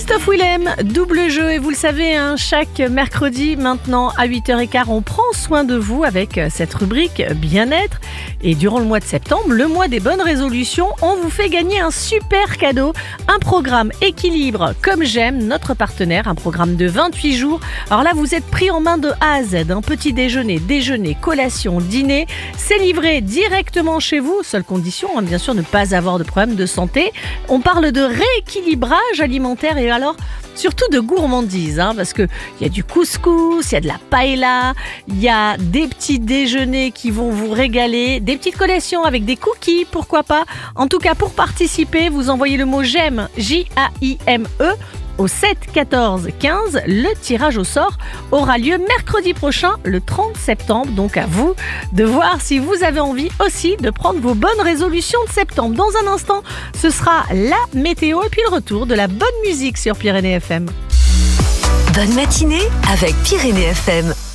Christophe Willem, double jeu, et vous le savez, chaque mercredi maintenant à 8h15, on prend soin de vous avec cette rubrique bien-être. Et durant le mois de septembre, le mois des bonnes résolutions, on vous fait gagner un super cadeau, un programme Équilibre comme j'aime, notre partenaire, un programme de 28 jours. Alors là, vous êtes pris en main de A à Z, petit déjeuner, collation, dîner, c'est livré directement chez vous, seule condition, bien sûr, ne pas avoir de problème de santé. On parle de rééquilibrage alimentaire et alors surtout de gourmandise, parce que il y a du couscous, il y a de la paella, il y a des petits déjeuners qui vont vous régaler, des petites collations avec des cookies, pourquoi pas. En tout cas, pour participer, vous envoyez le mot j'aime, J-A-I-M-E, au 7 14 15. Le tirage au sort aura lieu mercredi prochain, le 30 septembre. Donc à vous de voir si vous avez envie aussi de prendre vos bonnes résolutions de septembre. Dans un instant, ce sera la météo et puis le retour de la bonne musique sur Pyrénées FM. Bonne matinée avec Pyrénées FM.